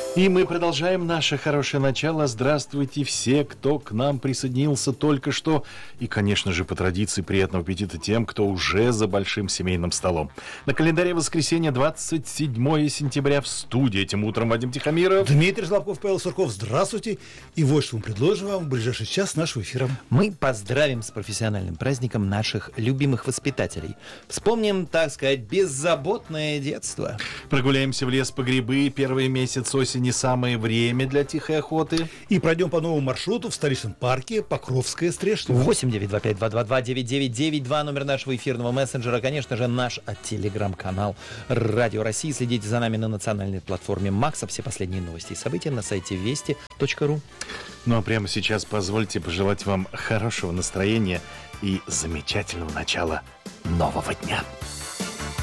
И мы продолжаем наше хорошее начало. Здравствуйте все, кто к нам присоединился только что. И, конечно же, по традиции, приятного аппетита тем, кто уже за большим семейным столом. На календаре воскресенье, 27 сентября, в студии этим утром Вадим Тихомиров. Дмитрий Злобков, Павел Сурков, здравствуйте. И вот что мы предложим вам в ближайший час нашего эфира. Мы поздравим с профессиональным праздником наших любимых воспитателей. Вспомним, так сказать, беззаботное детство. Прогуляемся в лес по грибы. Первый месяц осени не самое время для тихой охоты. И пройдем по новому маршруту в столичном парке Покровская Стрешнева. 8-925-222-9992, номер нашего эфирного мессенджера. Конечно же, наш телеграм-канал Радио России. Следите за нами на национальной платформе Макса. Все последние новости и события на сайте вести.ру. Ну а прямо сейчас позвольте пожелать вам хорошего настроения и замечательного начала нового дня.